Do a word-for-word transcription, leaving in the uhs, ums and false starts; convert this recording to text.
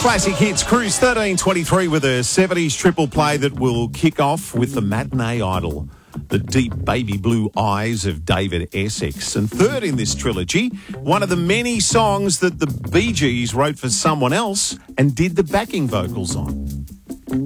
Classic Hits Cruise thirteen twenty-three with a seventies triple play that will kick off with the matinee idol, the deep baby blue eyes of David Essex. And third in this trilogy, one of the many songs that the Bee Gees wrote for someone else and did the backing vocals on.